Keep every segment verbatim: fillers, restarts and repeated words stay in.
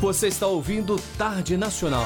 Você está ouvindo Tarde Nacional.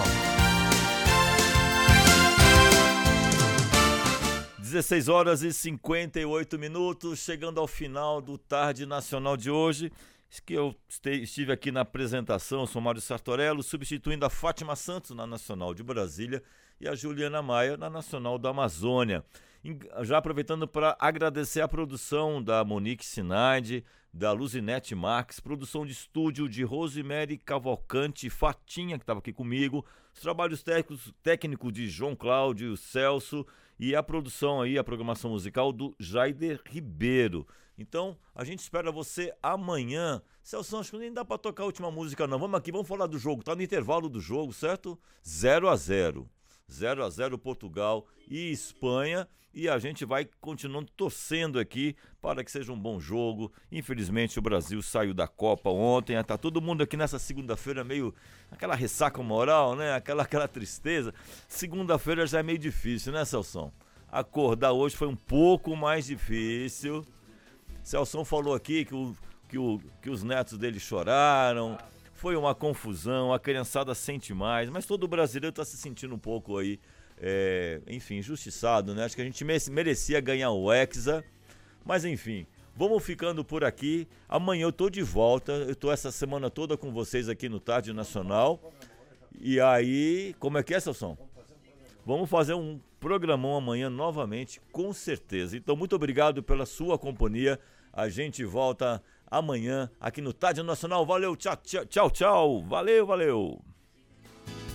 dezesseis horas e cinquenta e oito minutos, chegando ao final do Tarde Nacional de hoje. Que eu estive aqui na apresentação, sou Mário Sartorello, substituindo a Fátima Santos na Nacional de Brasília e a Juliana Maia na Nacional da Amazônia. Já aproveitando para agradecer a produção da Monique Sinaide, da Luzinete Marques, produção de estúdio de Rosemary Cavalcante, Fatinha, que estava aqui comigo, os trabalhos técnicos, técnicos de João Cláudio, Celso, e a produção aí, a programação musical do Jaider Ribeiro. Então, a gente espera você amanhã. Celso, acho que nem dá para tocar a última música não. Vamos aqui, vamos falar do jogo. Tá no intervalo do jogo, certo? zero a zero. zero a zero Portugal e Espanha, e a gente vai continuando torcendo aqui para que seja um bom jogo. Infelizmente o Brasil saiu da Copa ontem, tá todo mundo aqui nessa segunda-feira meio aquela ressaca moral, né? Aquela, aquela tristeza. Segunda-feira já é meio difícil, né, Celso? Acordar hoje foi um pouco mais difícil. Celso falou aqui que, o, que, o, que os netos dele choraram. Foi uma confusão, a criançada sente mais, mas todo brasileiro está se sentindo um pouco aí, é, enfim, injustiçado, né? Acho que a gente merecia ganhar o Hexa, mas enfim, vamos ficando por aqui. Amanhã eu tô de volta, eu tô essa semana toda com vocês aqui no Tarde Nacional. E aí, como é que é, Celso? Vamos fazer um programão amanhã novamente, com certeza. Então, muito obrigado pela sua companhia. A gente volta amanhã aqui no Tarde Nacional. Valeu, tchau, tchau, tchau, tchau. Valeu, valeu.